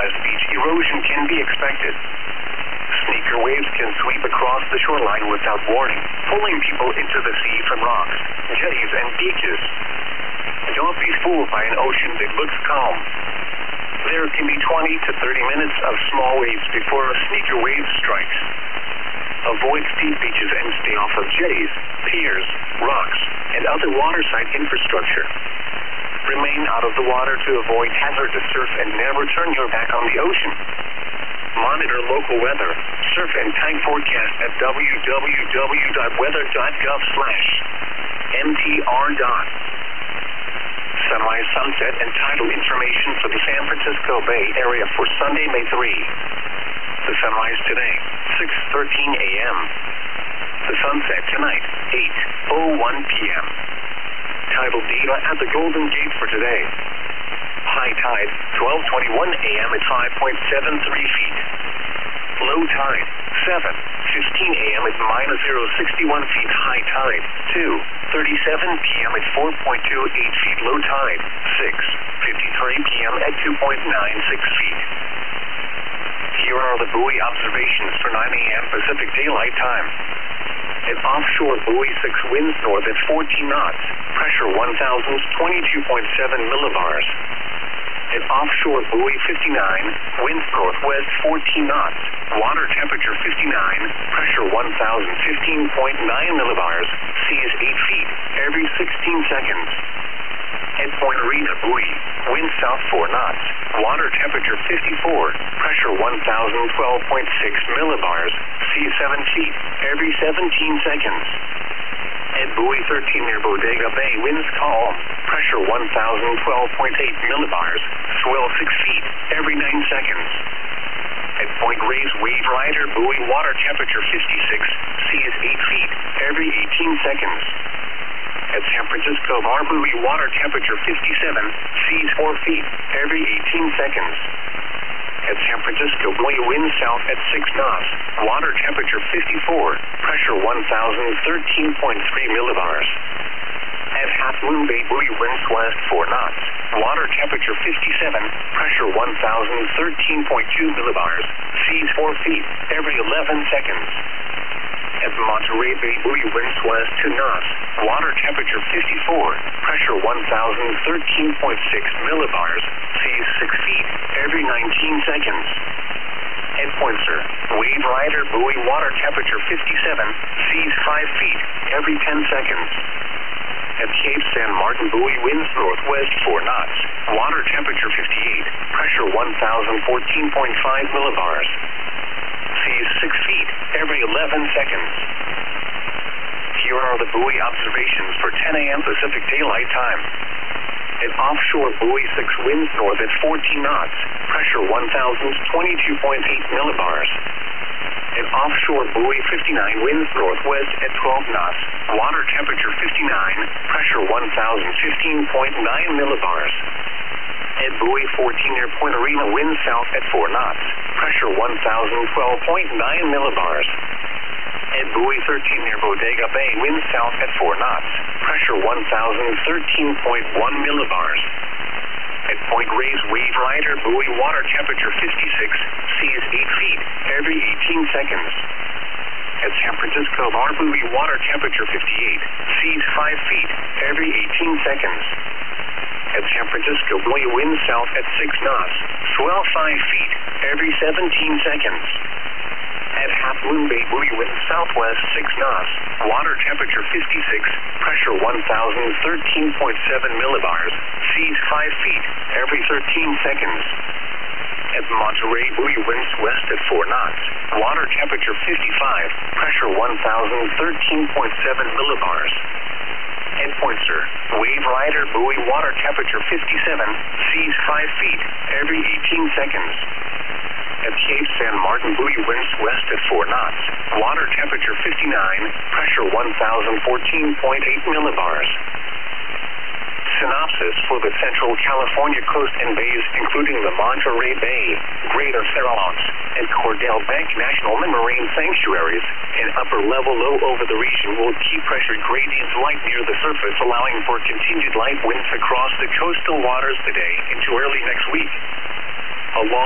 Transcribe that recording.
West Beach, erosion can be expected. Sneaker waves can sweep across the shoreline without warning, pulling people into the sea from rocks, jetties, and beaches. Don't be fooled by an ocean that looks calm. There can be 20 to 30 minutes of small waves before a sneaker wave strikes. Avoid steep beaches and stay off of jetties, piers, rocks, and other waterside infrastructure. Remain out of the water to avoid hazardous surf and never turn your back on the ocean. Monitor local weather, surf and time forecast at www.weather.gov/mtr. Sunrise, sunset, and tidal information for the San Francisco Bay Area for Sunday, May 3. The sunrise today, 6:13 a.m. The sunset tonight, 8:01 p.m. Tidal data at the Golden Gate for today. High tide, 12:21 a.m. at 5.73 feet. Low tide, 7:15 a.m. at -0.61 feet. High tide, 2:37 p.m. at 4.28 feet. Low tide, 6:53 p.m. at 2.96 feet. Here are the buoy observations for 9 a.m. Pacific Daylight Time. An offshore buoy 6 winds north at 14 knots, pressure 1,022.7 millibars. An offshore buoy 59, winds northwest 14 knots, water temperature 59, pressure 1,015.9 millibars, seas 8 feet every 16 seconds. At Point Arena buoy, wind south 4 knots, water temperature 54, pressure 1,012.6 millibars, seas 7 feet every 17 seconds. At buoy 13 near Bodega Bay, winds calm, pressure 1,012.8 millibars, swell 6 feet every 9 seconds. At Point Reyes Wave Rider buoy, water temperature 56, seas 8 feet every 18 seconds. At San Francisco Bar buoy, water temperature 57, seas 4 feet every 18 seconds. At San Francisco buoy, wind south at 6 knots, water temperature 54, pressure 1,013.3 millibars. At Half Moon Bay buoy, winds west 4 knots, water temperature 57, pressure 1,013.2 millibars, seas 4 feet every 11 seconds. At Monterey Bay buoy, winds west 2 knots, water temperature 54, pressure 1,013.6 millibars, seas 6 feet every 19 seconds. At Poinsett, Wave Rider buoy, water temperature 57, seas 5 feet every 10 seconds. At Cape San Martin buoy, winds northwest 4 knots, water temperature 58, pressure 1,014.5 millibars. Seas 6 feet every 11 seconds. Here are the buoy observations for 10 a.m. Pacific Daylight Time. An offshore buoy 6 winds north at 14 knots, pressure 1,022.8 millibars. An offshore buoy 59 winds northwest at 12 knots, water temperature 59, pressure 1,015.9 millibars. At buoy 14 near Point Arena, wind south at 4 knots, pressure 1,012.9 millibars. At buoy 13 near Bodega Bay, wind south at 4 knots, pressure 1,013.1 millibars. At Point Reyes Wave Rider buoy, water temperature 56, seas 8 feet every 18 seconds. At San Francisco Bar buoy, water temperature 58, seas 5 feet every 18 seconds. At San Francisco buoy, wind south at 6 knots, swell 5 feet every 17 seconds. At Half Moon Bay buoy, wind southwest 6 knots, water temperature 56, pressure 1,013.7 millibars, seas 5 feet every 13 seconds. At Monterey buoy, winds west at 4 knots, water temperature 55, pressure 1,013.7 millibars. At Poinsett, Wave Rider buoy, water temperature 57, seas 5 feet every 18 seconds. At Cape San Martin buoy, winds west at 4 knots, water temperature 59, pressure 1,014.8 millibars. Synopsis for the Central California coast and bays, including the Monterey Bay, Greater Farallones, and Cordell Bank National Marine Sanctuaries. An upper-level low over the region will keep pressure gradients light near the surface, allowing for continued light winds across the coastal waters today into early next week. Along